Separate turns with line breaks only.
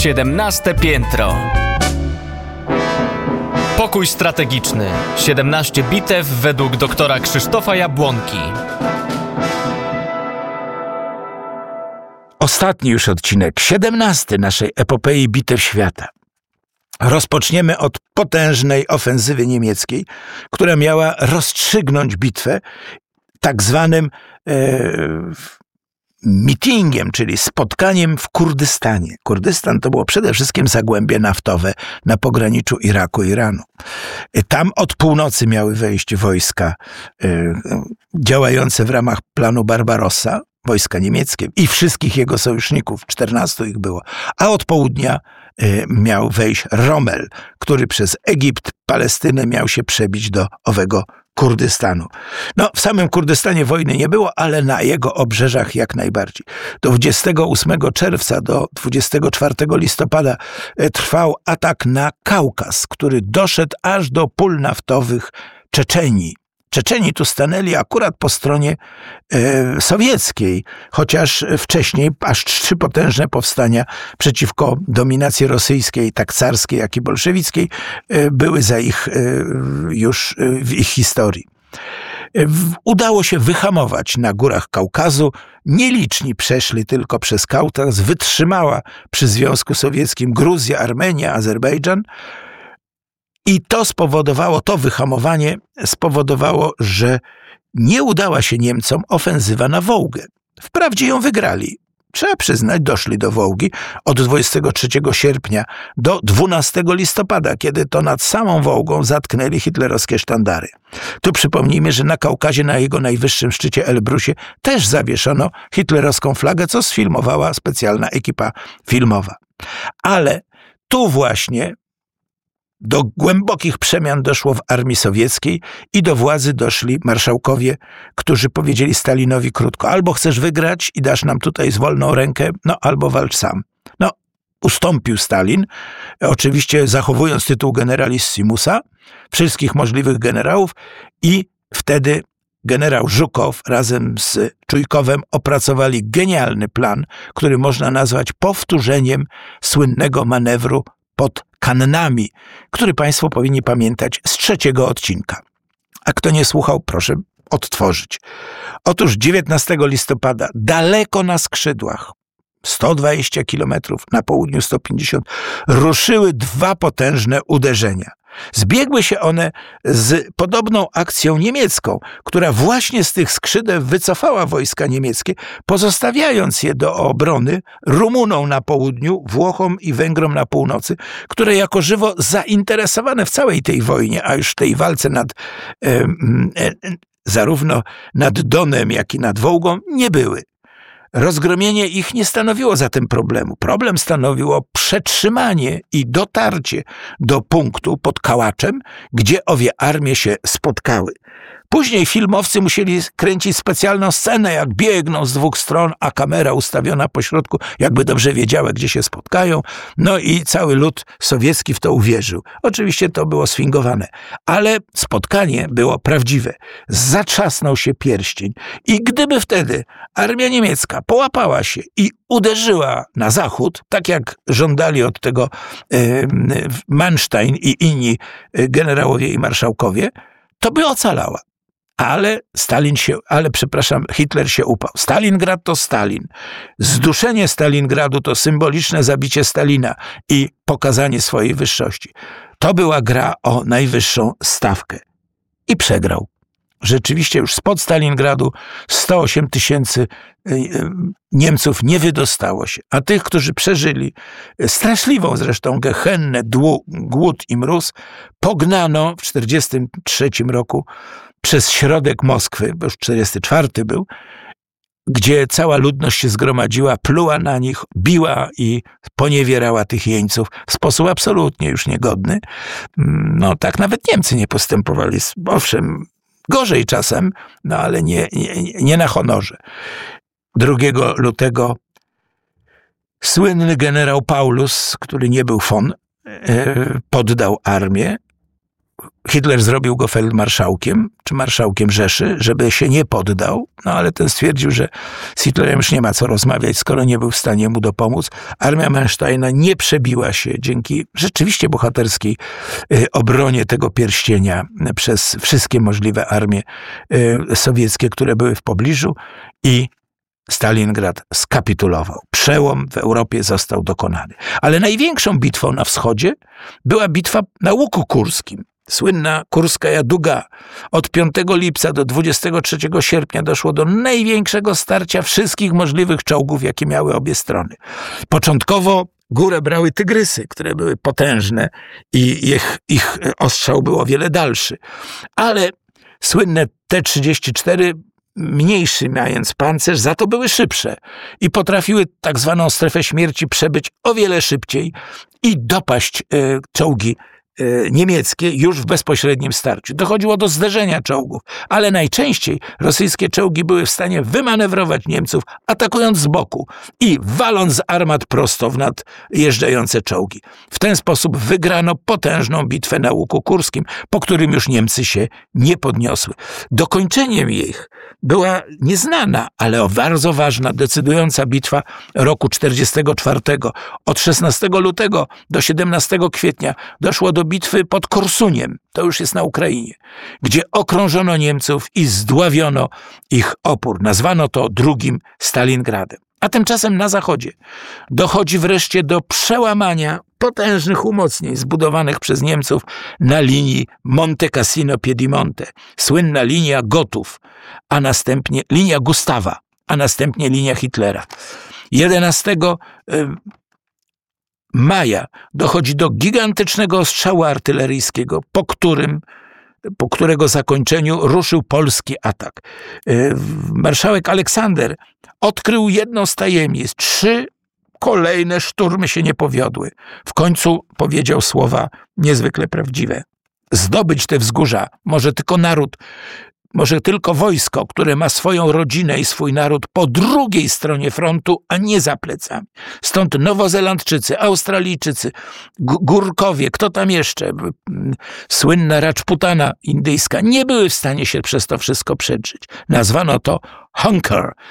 17 piętro. Pokój strategiczny. 17 bitew według doktora Krzysztofa Jabłonki.
Ostatni już odcinek, 17 naszej epopei bitew świata. Rozpoczniemy od potężnej ofensywy niemieckiej, która miała rozstrzygnąć bitwę tak zwanym meetingiem, czyli spotkaniem w Kurdystanie. Kurdystan to było przede wszystkim zagłębie naftowe na pograniczu Iraku i Iranu. Tam od północy miały wejść wojska działające w ramach planu Barbarossa, wojska niemieckie i wszystkich jego sojuszników, 14 ich było, a od południa miał wejść Rommel, który przez Egipt, Palestynę miał się przebić do owego Kurdystanu. No, w samym Kurdystanie wojny nie było, ale na jego obrzeżach jak najbardziej. Do 28 czerwca do 24 listopada trwał atak na Kaukaz, który doszedł aż do pól naftowych Czeczenii. Czeczeni tu stanęli akurat po stronie sowieckiej, chociaż wcześniej aż 3 potężne powstania przeciwko dominacji rosyjskiej, tak carskiej, jak i bolszewickiej, były za ich już w ich historii. Udało się wyhamować na górach Kaukazu. Nieliczni przeszli tylko przez Kaukaz. Wytrzymała przy Związku Sowieckim Gruzja, Armenia, Azerbejdżan. I to wyhamowanie spowodowało, że nie udała się Niemcom ofensywa na Wołgę. Wprawdzie ją wygrali. Trzeba przyznać, doszli do Wołgi od 23 sierpnia do 12 listopada, kiedy to nad samą Wołgą zatknęli hitlerowskie sztandary. Tu przypomnijmy, że na Kaukazie, na jego najwyższym szczycie Elbrusie, też zawieszono hitlerowską flagę, co sfilmowała specjalna ekipa filmowa. Ale tu właśnie do głębokich przemian doszło w armii sowieckiej i do władzy doszli marszałkowie, którzy powiedzieli Stalinowi krótko: albo chcesz wygrać i dasz nam tutaj wolną rękę, no albo walcz sam. No, ustąpił Stalin, oczywiście zachowując tytuł generalissimusa, wszystkich możliwych generałów, i wtedy generał Żukow razem z Czujkowem opracowali genialny plan, który można nazwać powtórzeniem słynnego manewru pod Kannami, który Państwo powinni pamiętać z 3 odcinka. A kto nie słuchał, proszę odtworzyć. Otóż 19 listopada daleko na skrzydłach, 120 kilometrów, na południu 150, ruszyły 2 potężne uderzenia. Zbiegły się one z podobną akcją niemiecką, która właśnie z tych skrzydeł wycofała wojska niemieckie, pozostawiając je do obrony Rumunom na południu, Włochom i Węgrom na północy, które jako żywo zainteresowane w całej tej wojnie, a już w tej walce zarówno nad Donem, jak i nad Wołgą nie były. Rozgromienie ich nie stanowiło zatem problemu. Problem stanowiło przetrzymanie i dotarcie do punktu pod Kałaczem, gdzie owie armie się spotkały. Później filmowcy musieli kręcić specjalną scenę, jak biegną z 2 stron, a kamera ustawiona pośrodku, jakby dobrze wiedziała, gdzie się spotkają. No i cały lud sowiecki w to uwierzył. Oczywiście to było sfingowane, ale spotkanie było prawdziwe. Zatrzasnął się pierścień i gdyby wtedy armia niemiecka połapała się i uderzyła na zachód, tak jak żądali od tego Manstein i inni generałowie i marszałkowie, to by ocalała. Ale Hitler się upał. Stalingrad to Stalin. Zduszenie Stalingradu to symboliczne zabicie Stalina i pokazanie swojej wyższości. To była gra o najwyższą stawkę. I przegrał. Rzeczywiście już spod Stalingradu 108 000 Niemców nie wydostało się. A tych, którzy przeżyli straszliwą zresztą gehennę, głód i mróz, pognano w 1943 roku przez środek Moskwy, bo już 1944 był, gdzie cała ludność się zgromadziła, pluła na nich, biła i poniewierała tych jeńców w sposób absolutnie już niegodny. No tak nawet Niemcy nie postępowali. Owszem, gorzej czasem, no ale nie na honorze. 2 lutego słynny generał Paulus, który nie był poddał armię. Hitler zrobił go feldmarszałkiem, czy marszałkiem Rzeszy, żeby się nie poddał, no ale ten stwierdził, że z Hitlerem już nie ma co rozmawiać, skoro nie był w stanie mu dopomóc. Armia Mansteina nie przebiła się dzięki rzeczywiście bohaterskiej obronie tego pierścienia przez wszystkie możliwe armie sowieckie, które były w pobliżu, i Stalingrad skapitulował. Przełom w Europie został dokonany. Ale największą bitwą na wschodzie była bitwa na Łuku Kurskim. Słynna Kurskaja Duga. Od 5 lipca do 23 sierpnia doszło do największego starcia wszystkich możliwych czołgów, jakie miały obie strony. Początkowo górę brały tygrysy, które były potężne i ich ostrzał był o wiele dalszy. Ale słynne T-34, mniejszy mając pancerz, za to były szybsze i potrafiły tak zwaną strefę śmierci przebyć o wiele szybciej i dopaść czołgi niemieckie już w bezpośrednim starciu. Dochodziło do zderzenia czołgów, ale najczęściej rosyjskie czołgi były w stanie wymanewrować Niemców, atakując z boku i waląc z armat prosto w nadjeżdżające czołgi. W ten sposób wygrano potężną bitwę na Łuku Kurskim, po którym już Niemcy się nie podniosły. Dokończeniem ich była nieznana, ale bardzo ważna, decydująca bitwa roku 1944. Od 16 lutego do 17 kwietnia doszło do bitwy pod Korsuniem, to już jest na Ukrainie, gdzie okrążono Niemców i zdławiono ich opór. Nazwano to drugim Stalingradem. A tymczasem na zachodzie dochodzi wreszcie do przełamania potężnych umocnień zbudowanych przez Niemców na linii Monte Cassino-Piedimonte. Słynna linia Gotów, a następnie linia Gustawa, a następnie linia Hitlera. 11 maja dochodzi do gigantycznego ostrzału artyleryjskiego, po którego zakończeniu ruszył polski atak. Marszałek Aleksander odkrył jedną z tajemnic. 3 kolejne szturmy się nie powiodły. W końcu powiedział słowa niezwykle prawdziwe. Zdobyć te wzgórza może tylko wojsko, które ma swoją rodzinę i swój naród po drugiej stronie frontu, a nie za plecami. Stąd Nowozelandczycy, Australijczycy, Górkowie, kto tam jeszcze, słynna Rajputana indyjska, nie były w stanie się przez to wszystko przedrzeć. Nazwano to Hunker,